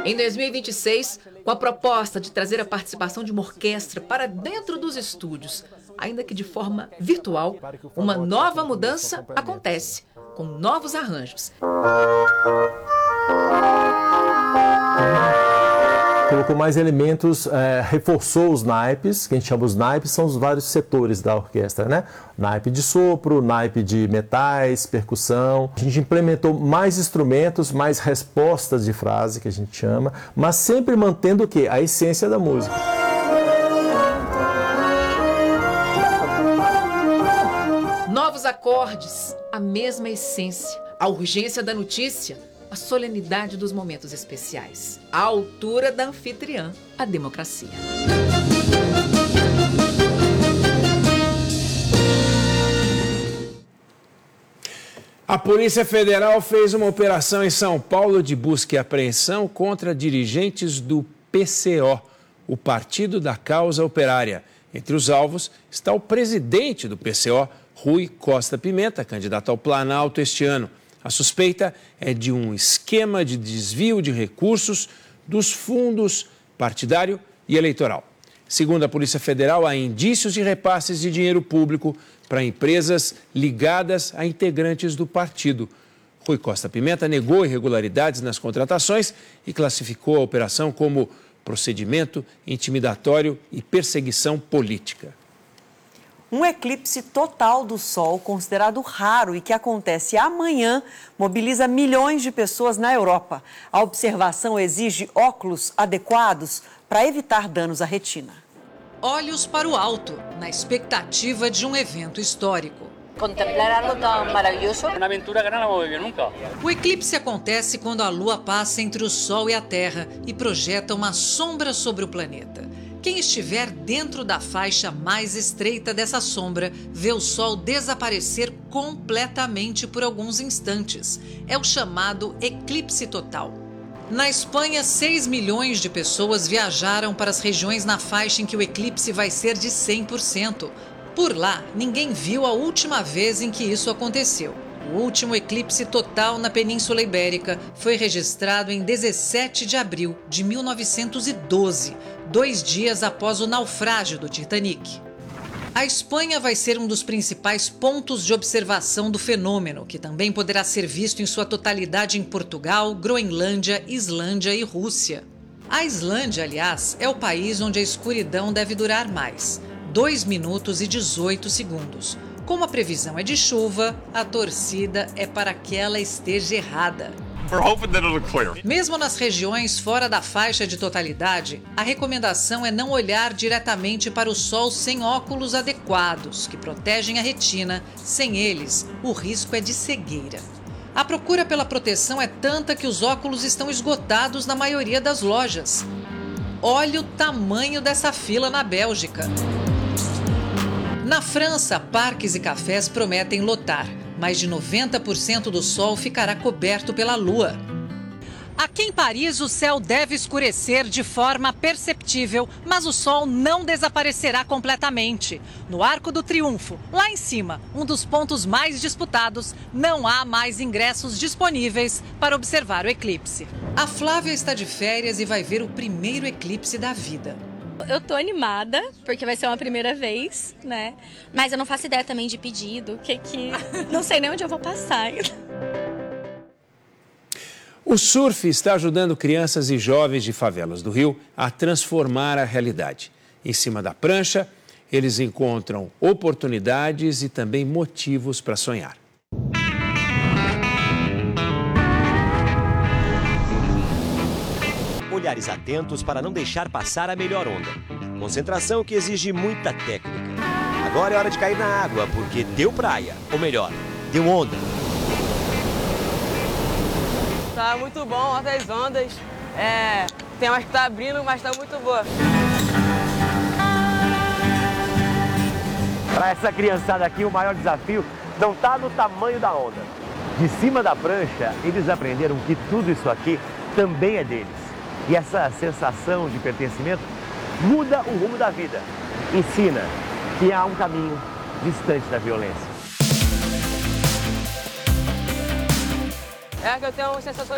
Em 2026, com a proposta de trazer a participação de uma orquestra para dentro dos estúdios, ainda que de forma virtual, uma nova mudança acontece, com novos arranjos. Colocou mais elementos, reforçou os naipes, que a gente chama os naipes, são os vários setores da orquestra, né? Naipe de sopro, naipe de metais, percussão. A gente implementou mais instrumentos, mais respostas de frase, que a gente chama, mas sempre mantendo o quê? A essência da música. Novos acordes, a mesma essência, a urgência da notícia, a solenidade dos momentos especiais, a altura da anfitriã, a democracia. A Polícia Federal fez uma operação em São Paulo de busca e apreensão contra dirigentes do PCO, o Partido da Causa Operária. Entre os alvos está o presidente do PCO, Rui Costa Pimenta, candidato ao Planalto este ano. A suspeita é de um esquema de desvio de recursos dos fundos partidário e eleitoral. Segundo a Polícia Federal, há indícios de repasses de dinheiro público para empresas ligadas a integrantes do partido. Rui Costa Pimenta negou irregularidades nas contratações e classificou a operação como procedimento intimidatório e perseguição política. Um eclipse total do Sol, considerado raro e que acontece amanhã, mobiliza milhões de pessoas na Europa. A observação exige óculos adequados para evitar danos à retina. Olhos para o alto, na expectativa de um evento histórico. Contemplar algo tão maravilhoso. Uma aventura que não vou viver nunca. O eclipse acontece quando a Lua passa entre o Sol e a Terra e projeta uma sombra sobre o planeta. Quem estiver dentro da faixa mais estreita dessa sombra vê o Sol desaparecer completamente por alguns instantes. É o chamado eclipse total. Na Espanha, 6 milhões de pessoas viajaram para as regiões na faixa em que o eclipse vai ser de 100%. Por lá, ninguém viu a última vez em que isso aconteceu. O último eclipse total na Península Ibérica foi registrado em 17 de abril de 1912, 2 dias após o naufrágio do Titanic. A Espanha vai ser um dos principais pontos de observação do fenômeno, que também poderá ser visto em sua totalidade em Portugal, Groenlândia, Islândia e Rússia. A Islândia, aliás, é o país onde a escuridão deve durar mais, 2 minutos e 18 segundos. Como a previsão é de chuva, a torcida é para que ela esteja errada. Mesmo nas regiões fora da faixa de totalidade, a recomendação é não olhar diretamente para o sol sem óculos adequados, que protegem a retina. Sem eles, o risco é de cegueira. A procura pela proteção é tanta que os óculos estão esgotados na maioria das lojas. Olha o tamanho dessa fila na Bélgica. Na França, parques e cafés prometem lotar. Mais de 90% do sol ficará coberto pela lua. Aqui em Paris, o céu deve escurecer de forma perceptível, mas o sol não desaparecerá completamente. No Arco do Triunfo, lá em cima, um dos pontos mais disputados, não há mais ingressos disponíveis para observar o eclipse. A Flávia está de férias e vai ver o primeiro eclipse da vida. Eu tô animada, porque vai ser uma primeira vez, né? Mas eu não faço ideia também de pedido, não sei nem onde eu vou passar. O surf está ajudando crianças e jovens de favelas do Rio a transformar a realidade. Em cima da prancha, eles encontram oportunidades e também motivos para sonhar. Olhares atentos para não deixar passar a melhor onda. Concentração que exige muita técnica. Agora é hora de cair na água, porque deu praia. Ou melhor, deu onda. Tá muito bom, altas ondas. Tem umas que tá abrindo, mas tá muito boa. Para essa criançada aqui, o maior desafio não tá no tamanho da onda. De cima da prancha, eles aprenderam que tudo isso aqui também é deles. E essa sensação de pertencimento muda o rumo da vida. Ensina que há um caminho distante da violência. É que eu tenho uma sensação